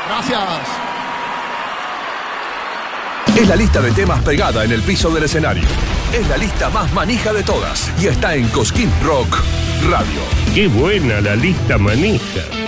Gracias. Es la lista de temas pegada en el piso del escenario. Es la lista más manija de todas y está en Cosquín Rock Radio. ¡Qué buena la lista manija!